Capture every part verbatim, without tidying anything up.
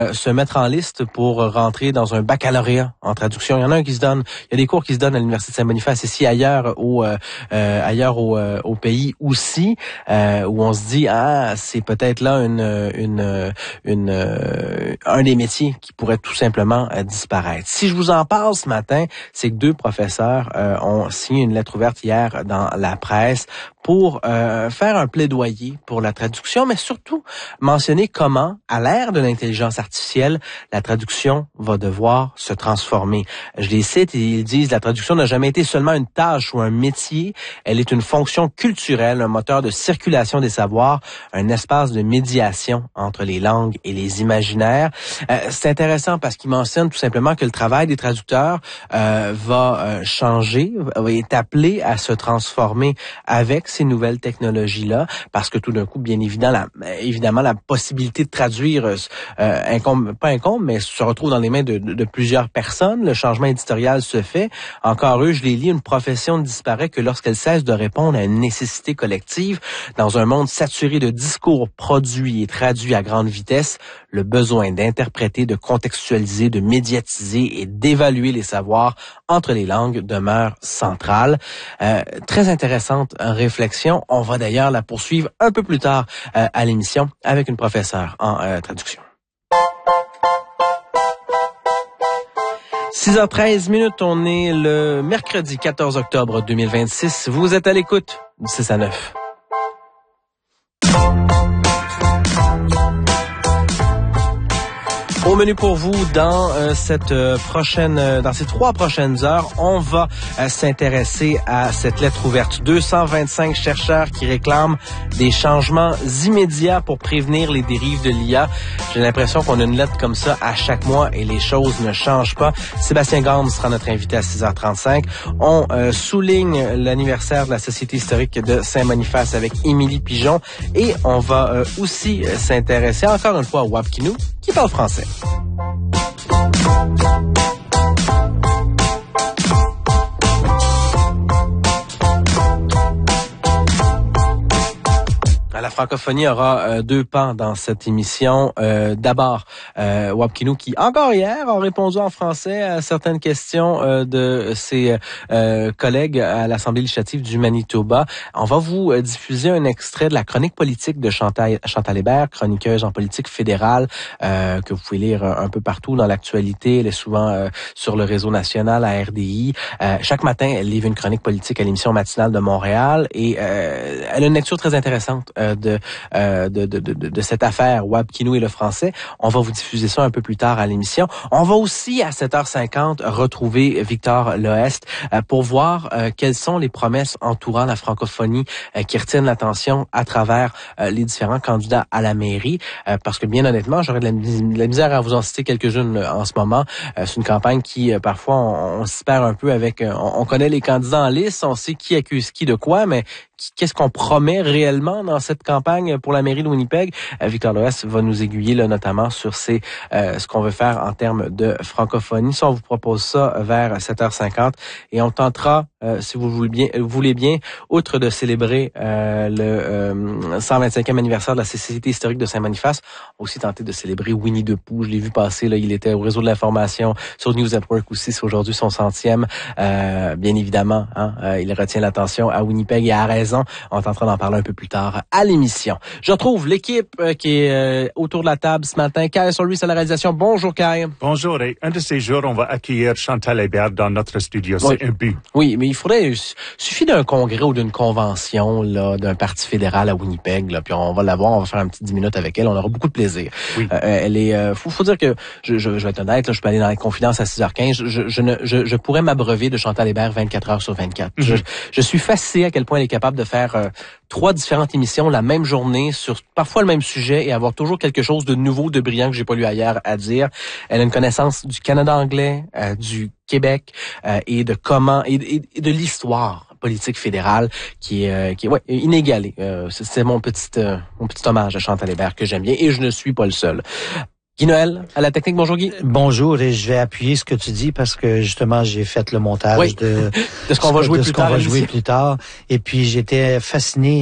se mettre en liste pour rentrer dans un baccalauréat en traduction. Il y en a un qui se donne, il y a des cours qui se donnent à l'Université de Saint-Boniface ici, ailleurs au euh, ailleurs au, euh, au pays aussi, euh, où on se dit ah c'est peut-être là une une une euh, un des métiers qui pourrait tout simplement euh, disparaître. Si je vous en parle ce matin, c'est que deux professeurs euh, ont signé une lettre ouverte hier dans la presse pour euh, faire un plaidoyer pour la traduction, mais surtout mentionner comment, à l'ère de l'intelligence artificielle, la traduction va devoir se transformer. Je les cite et ils disent « La traduction n'a jamais été seulement une tâche ou un métier, elle est une fonction culturelle, un moteur de circulation des savoirs, un espace de médiation entre les langues et les imaginaires. Euh, » C'est intéressant parce qu'il mentionne tout simplement que le travail des traducteurs euh, va euh, changer, est appelé à se transformer avec ces nouvelles technologies-là, parce que tout d'un coup, bien évidemment, la, évidemment, la possibilité de traduire euh, incombe, pas incombe, mais se retrouve dans les mains de, de, de plusieurs personnes. Le changement éditorial se fait. Encore eux, je les lis, une profession ne disparaît que lorsqu'elle cesse de répondre à une nécessité collective. Dans un monde saturé de discours produits et traduits à grande vitesse, le besoin d'interpréter, de contextualiser, de médiatiser et d'évaluer les savoirs entre les langues demeure central. Euh, très intéressante réflexion. On va d'ailleurs la poursuivre un peu plus tard euh, à l'émission avec une professeure en euh, traduction. six heures treize minutes, on est le mercredi quatorze octobre deux mille vingt-six. Vous êtes à l'écoute du six à neuf. Au menu pour vous dans euh, cette euh, prochaine, euh, dans ces trois prochaines heures, on va euh, s'intéresser à cette lettre ouverte. deux cent vingt-cinq chercheurs qui réclament des changements immédiats pour prévenir les dérives de l'I A. J'ai l'impression qu'on a une lettre comme ça à chaque mois et les choses ne changent pas. Sébastien Gaume sera notre invité à six heures trente-cinq. On euh, souligne l'anniversaire de la Société historique de Saint-Boniface avec Émilie Pigeon et on va euh, aussi euh, s'intéresser encore une fois à Wapkinou qui parle français. La francophonie aura euh, deux pans dans cette émission. Euh, d'abord, euh, Wapkinou qui, encore hier, a répondu en français à certaines questions euh, de ses euh, collègues à l'Assemblée législative du Manitoba. On va vous euh, diffuser un extrait de la chronique politique de Chantal, Chantal Hébert, chroniqueuse en politique fédérale, euh, que vous pouvez lire un, un peu partout dans l'actualité. Elle est souvent euh, sur le réseau national à R D I. Euh, chaque matin, elle livre une chronique politique à l'émission matinale de Montréal et euh, elle a une lecture très intéressante euh, De, euh, de, de, de, de cette affaire Wapkinou et le français. On va vous diffuser ça un peu plus tard à l'émission. On va aussi, à sept heures cinquante, retrouver Victor Loest euh, pour voir euh, quelles sont les promesses entourant la francophonie euh, qui retiennent l'attention à travers euh, les différents candidats à la mairie. Euh, parce que, bien honnêtement, j'aurais de la, de la misère à vous en citer quelques-unes là, en ce moment. Euh, c'est une campagne qui, euh, parfois, on, on s'y perd un peu avec... Euh, on, on connaît les candidats en liste, on sait qui accuse qui de quoi, mais qu'est-ce qu'on promet réellement dans cette campagne pour la mairie de Winnipeg? Euh, Victor Loest va nous aiguiller là, notamment sur ces, euh, ce qu'on veut faire en termes de francophonie. Ça, on vous propose ça vers sept heures cinquante et on tentera, euh, si vous voulez bien, vous voulez bien, outre de célébrer euh, le euh, cent vingt-cinquième anniversaire de la Société historique de Saint-Boniface, on va aussi tenter de célébrer Winnie the Pooh. Je l'ai vu passer, là, il était au réseau de l'information sur News Network aussi, c'est aujourd'hui son centième. Euh, bien évidemment, hein, euh, il retient l'attention à Winnipeg et à raison. On tentera d'en parler un peu plus tard à l'émission. Je retrouve l'équipe euh, qui est euh, autour de la table ce matin. Kai sur lui, c'est la réalisation. Bonjour Kai. Bonjour. Et un de ces jours, on va accueillir Chantal Hébert dans notre studio. Oui. C'est un but. Oui, mais il faudrait... Il suffit d'un congrès ou d'une convention là, d'un parti fédéral à Winnipeg, là, puis on va la voir, on va faire un petit dix minutes avec elle. On aura beaucoup de plaisir. Oui. Euh, elle est... Euh, faut, faut dire que, je, je, je vais être honnête, là, je peux aller dans les confidences à six heures quinze. Je, je, ne, je, je pourrais m'abreuver de Chantal Hébert vingt-quatre heures sur vingt-quatre. Mm-hmm. Je, je suis fasciné à quel point elle est capable de faire euh, trois différentes émissions la même journée sur parfois le même sujet et avoir toujours quelque chose de nouveau, de brillant que j'ai pas lu ailleurs à dire. Elle a une connaissance du Canada anglais, euh, du Québec euh, et de comment et, et, et de l'histoire politique fédérale qui est euh, qui est ouais, inégalée. Euh, c'est, c'est mon petit euh, mon petit hommage à Chantal Hébert que j'aime bien et je ne suis pas le seul. Guy Noël, à la technique. Bonjour Guy. Bonjour, et je vais appuyer ce que tu dis parce que justement j'ai fait le montage oui. de, de ce qu'on va jouer, de plus, ce qu'on tard va jouer plus tard. Et puis j'étais fasciné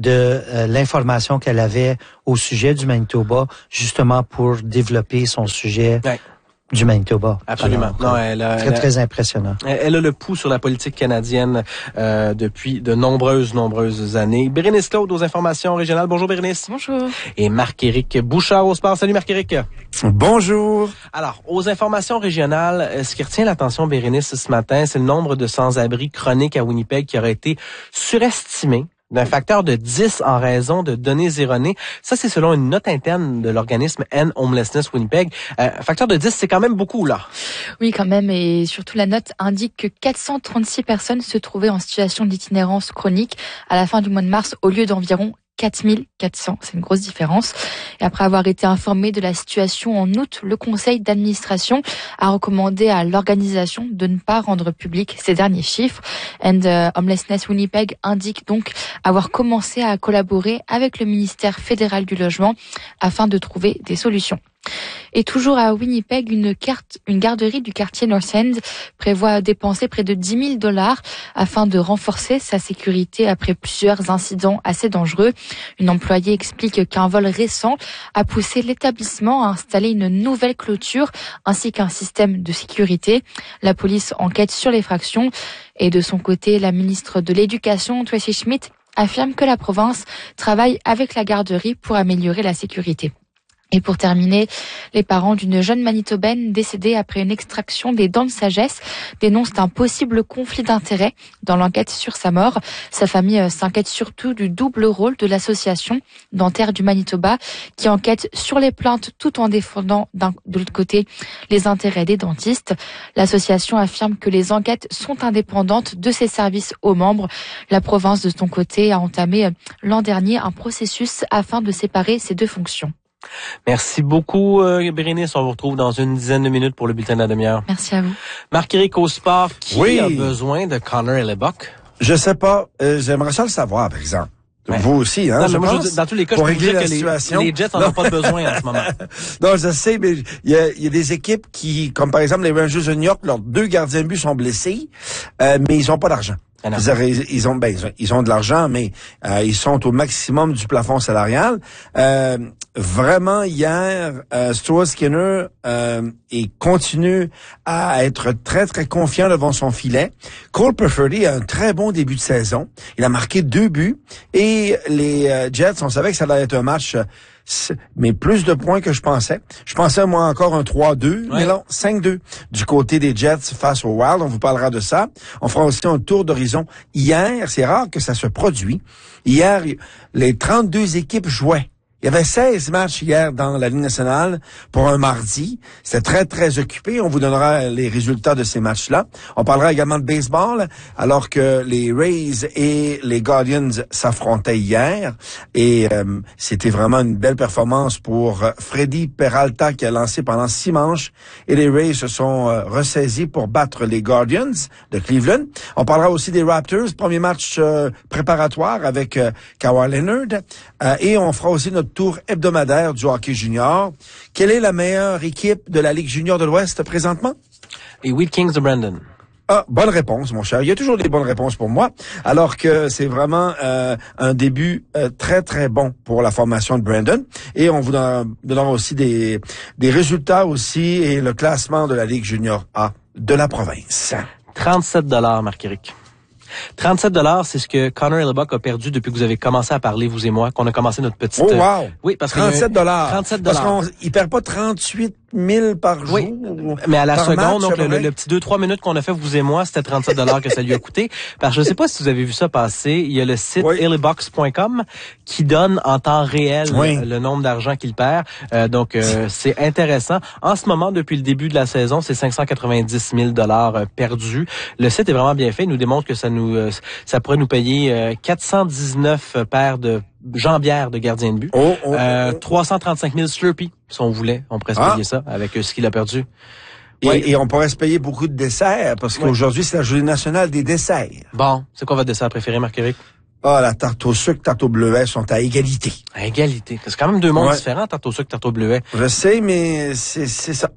de euh, l'information qu'elle avait au sujet du Manitoba, justement pour développer son sujet ouais. du Manitoba. Absolument. Alors, non, elle a, très, elle a, très impressionnant. Elle a le pouls sur la politique canadienne euh, depuis de nombreuses, nombreuses années. Bérénice Claude aux informations régionales. Bonjour Bérénice. Bonjour. Et Marc-Éric Bouchard au sport. Salut Marc-Éric. Bonjour. Alors, aux informations régionales, ce qui retient l'attention, Bérénice, ce matin, c'est le nombre de sans-abri chroniques à Winnipeg qui aurait été surestimé d'un facteur de dix en raison de données erronées. Ça, c'est selon une note interne de l'organisme End Homelessness Winnipeg. Euh, facteur de dix, c'est quand même beaucoup, là. Oui, quand même. Et surtout, la note indique que quatre cent trente-six personnes se trouvaient en situation d'itinérance chronique à la fin du mois de mars, au lieu d'environ quatre mille quatre cents. C'est une grosse différence. Et après avoir été informé de la situation en août, le conseil d'administration a recommandé à l'organisation de ne pas rendre public ces derniers chiffres. And uh, Homelessness Winnipeg indique donc avoir commencé à collaborer avec le ministère fédéral du logement afin de trouver des solutions. Et toujours à Winnipeg, une, carte, une garderie du quartier North End prévoit dépenser près de dix mille dollars afin de renforcer sa sécurité après plusieurs incidents assez dangereux. Une employée explique qu'un vol récent a poussé l'établissement à installer une nouvelle clôture ainsi qu'un système de sécurité. La police enquête sur les fractions et de son côté, la ministre de l'Éducation, Tracy Schmidt, affirme que la province travaille avec la garderie pour améliorer la sécurité. Et pour terminer, les parents d'une jeune Manitobaine décédée après une extraction des dents de sagesse dénoncent un possible conflit d'intérêts dans l'enquête sur sa mort. Sa famille s'inquiète surtout du double rôle de l'association dentaire du Manitoba qui enquête sur les plaintes tout en défendant d'un, de l'autre côté les intérêts des dentistes. L'association affirme que les enquêtes sont indépendantes de ses services aux membres. La province de son côté a entamé l'an dernier un processus afin de séparer ces deux fonctions. Merci beaucoup, euh, Bérénice. On vous retrouve dans une dizaine de minutes pour le bulletin de la demi-heure. Merci à vous. Marc-Éric au sport, qui oui. a besoin de Connor Hellebuyck? Je sais pas. Euh, j'aimerais ça le savoir, par exemple. Ouais. Vous aussi, hein? Non, je mais moi, pense, je, dans tous les cas, pour je peux vous dire la que les, les Jets n'en ont pas besoin en ce moment. Non, je sais, mais il y a, y a des équipes qui, comme par exemple les Rangers de New York, leurs deux gardiens de but sont blessés, euh, mais ils ont pas d'argent. Ah ils, ils ont, ben, ils ont de l'argent, mais euh, ils sont au maximum du plafond salarial. Euh, vraiment, hier, euh, Stuart Skinner euh, et continue à être très, très confiant devant son filet. Cole Perfetti a un très bon début de saison. Il a marqué deux buts. Et les euh, Jets, on savait que ça allait être un match... Euh, mais plus de points que je pensais. Je pensais, moi, encore un trois deux, ouais. Mais non, cinq deux du côté des Jets face aux Wild. On vous parlera de ça. On fera aussi un tour d'horizon. Hier, c'est rare que ça se produit. Hier, les trente-deux équipes jouaient. Il y avait seize matchs hier dans la Ligue nationale pour un mardi. C'était très, très occupé. On vous donnera les résultats de ces matchs-là. On parlera également de baseball, alors que les Rays et les Guardians s'affrontaient hier. Et euh, c'était vraiment une belle performance pour Freddy Peralta qui a lancé pendant six manches. Et les Rays se sont euh, ressaisis pour battre les Guardians de Cleveland. On parlera aussi des Raptors, premier match euh, préparatoire avec euh, Kawhi Leonard. Euh, et on fera aussi notre tour hebdomadaire du hockey junior. Quelle est la meilleure équipe de la Ligue junior de l'Ouest présentement? Les Wheat Kings de Brandon. Ah, bonne réponse, mon cher. Il y a toujours des bonnes réponses pour moi, alors que c'est vraiment euh, un début euh, très, très bon pour la formation de Brandon. Et on vous donnera, donnera aussi des, des résultats aussi et le classement de la Ligue junior A de la province. trente-sept dollars, Marc-Éric. trente-sept dollars, c'est ce que Connor Hellebuyck a perdu depuis que vous avez commencé à parler, vous et moi, qu'on a commencé notre petite... Oh, wow! Oui, parce que... trente-sept dollars. trente-sept dollars. Parce qu'il perd pas trente-huit mille par jour. Oui, mais à la seconde, match, donc le, le, le petit deux trois minutes qu'on a fait, vous et moi, c'était trente-sept dollars que ça lui a coûté. Parce que je sais pas si vous avez vu ça passer, il y a le site oui. hellebuyck point com qui donne en temps réel oui. le, le nombre d'argent qu'il perd. Euh, donc, euh, c'est intéressant. En ce moment, depuis le début de la saison, c'est cinq cent quatre-vingt-dix mille dollars euh, perdus. Le site est vraiment bien fait. Il nous démontre que ça nous, euh, ça pourrait nous payer euh, quatre cent dix-neuf paires de jambières de gardien de but. Oh, oh, euh, oh. trois cent trente-cinq mille Slurpee, si on voulait. On pourrait se payer ah. ça avec euh, ce qu'il a perdu. Et, ouais. et on pourrait se payer beaucoup de desserts, parce qu'aujourd'hui, ouais. c'est la journée nationale des desserts. Bon, c'est quoi votre dessert préféré, Marc-Éric? Ah, la tarte au sucre, tarte au bleuet sont à égalité. À égalité. C'est quand même deux mondes ouais. différents, tarte au sucre, tarte au bleuet. Je sais, mais c'est, c'est ça.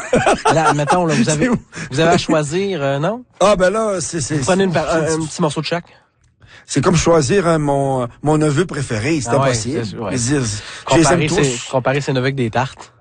Là, admettons, là, vous avez, vous avez à choisir, euh, non? Ah, ben là, c'est, c'est... Vous prenez une, un, un petit morceau de chaque? c'est comme choisir hein, mon mon neveu préféré, c'est Ah ouais, impossible. c'est- ouais. Je veux dire, je les Comparer aime ses, tous. comparer ses neveux avec des tartes.